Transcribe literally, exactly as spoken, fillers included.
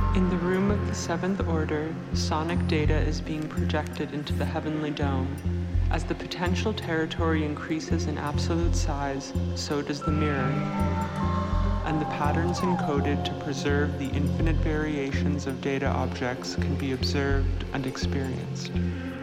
In the room of the seventh order, sonic data is being projected into the heavenly dome. As the potential territory increases in absolute size, so does the mirror, and the patterns encoded to preserve the infinite variations of data objects can be observed and experienced.